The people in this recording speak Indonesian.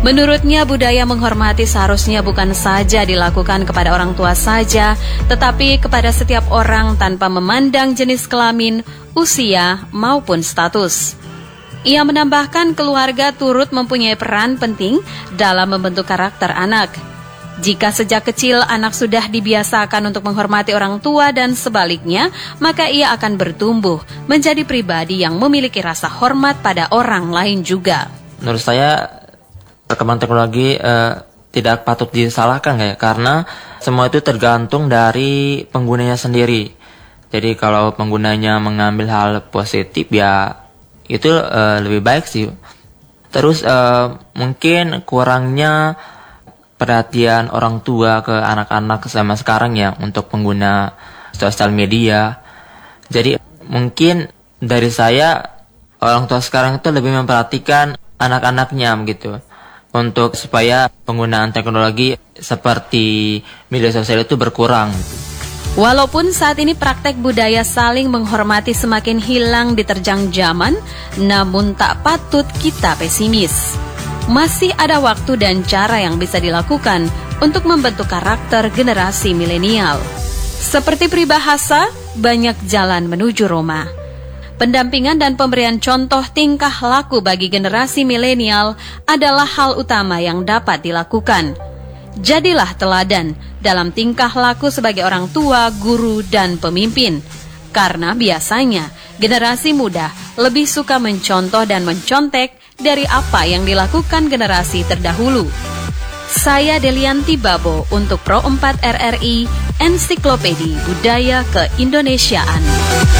Menurutnya, budaya menghormati seharusnya bukan saja dilakukan kepada orang tua saja, tetapi kepada setiap orang tanpa memandang jenis kelamin, usia, maupun status. Ia menambahkan keluarga turut mempunyai peran penting dalam membentuk karakter anak. Jika sejak kecil anak sudah dibiasakan untuk menghormati orang tua dan sebaliknya, maka ia akan bertumbuh menjadi pribadi yang memiliki rasa hormat pada orang lain juga. Menurut saya, perkembangan teknologi tidak patut disalahkan ya, karena semua itu tergantung dari penggunanya sendiri. Jadi kalau penggunanya mengambil hal positif ya itu lebih baik sih. Terus mungkin kurangnya perhatian orang tua ke anak-anak sama sekarang ya untuk pengguna sosial media. Jadi mungkin dari saya, orang tua sekarang itu lebih memperhatikan anak-anaknya gitu, untuk supaya penggunaan teknologi seperti media sosial itu berkurang. Walaupun saat ini praktek budaya saling menghormati semakin hilang diterjang zaman, namun tak patut kita pesimis. Masih ada waktu dan cara yang bisa dilakukan untuk membentuk karakter generasi milenial. Seperti peribahasa, banyak jalan menuju Roma. Pendampingan dan pemberian contoh tingkah laku bagi generasi milenial adalah hal utama yang dapat dilakukan. Jadilah teladan dalam tingkah laku sebagai orang tua, guru, dan pemimpin. Karena biasanya generasi muda lebih suka mencontoh dan mencontek dari apa yang dilakukan generasi terdahulu. Saya Delianti Babo untuk Pro 4 RRI, Ensiklopedi Budaya Keindonesiaan.